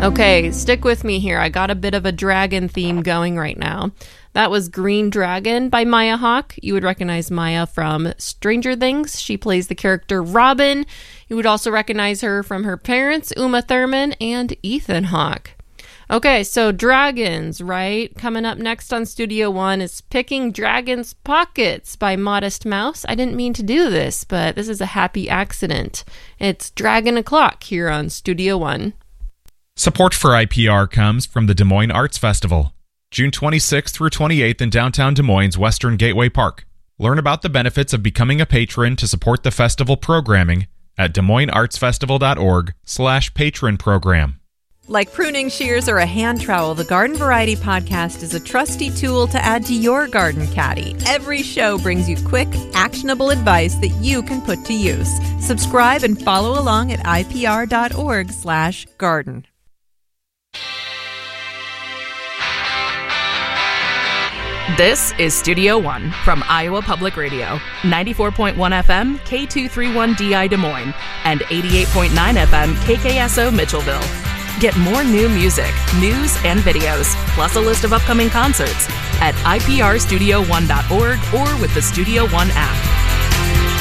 Okay, stick with me here. I got a bit of a dragon theme going right now. That was Green Dragon by Maya Hawke. You would recognize Maya from Stranger Things. She plays the character Robin. You would also recognize her from her parents, Uma Thurman and Ethan Hawke. Okay, so dragons, right? Coming up next on Studio One is Picking Dragon's Pockets by Modest Mouse. I didn't mean to do this, but this is a happy accident. It's Dragon O'Clock here on Studio One. Support for IPR comes from the Des Moines Arts Festival, June 26th through 28th in downtown Des Moines' Western Gateway Park. Learn about the benefits of becoming a patron to support the festival programming at DesMoinesArtsFestival.org/patron program. Like pruning shears or a hand trowel, the Garden Variety Podcast is a trusty tool to add to your garden caddy. Every show brings you quick, actionable advice that you can put to use. Subscribe and follow along at ipr.org/garden. This is Studio One from Iowa Public Radio, 94.1 FM, K231DI Des Moines, and 88.9 FM, KKSO Mitchellville. Get more new music, news, and videos, plus a list of upcoming concerts at iprstudio1.org or with the Studio One app.